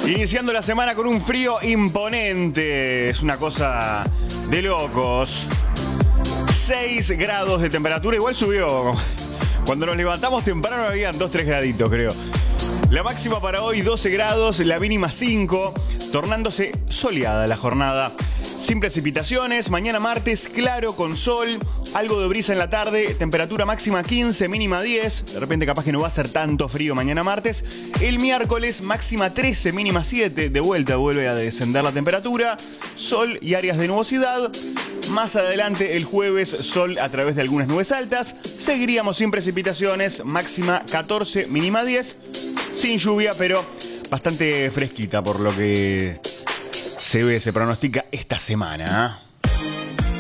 Iniciando la semana con un frío imponente. Es una cosa de locos. 6 grados de temperatura. Igual subió. Cuando nos levantamos temprano habían 2-3 graditos, creo. La máxima para hoy 12 grados, la mínima 5, tornándose soleada la jornada. Sin precipitaciones, mañana martes claro con sol, algo de brisa en la tarde, temperatura máxima 15, mínima 10. De repente capaz que no va a ser tanto frío mañana martes. El miércoles máxima 13, mínima 7, de vuelta vuelve a descender la temperatura, sol y áreas de nubosidad. Más adelante el jueves sol a través de algunas nubes altas. Seguiríamos sin precipitaciones, máxima 14, mínima 10. Sin lluvia, pero bastante fresquita por lo que se pronostica esta semana.